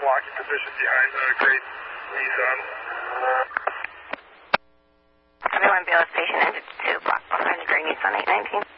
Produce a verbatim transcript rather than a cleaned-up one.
blocking position behind the Great Nissan. Everyone, B L S station ended to block behind the Great Nissan eight nineteen.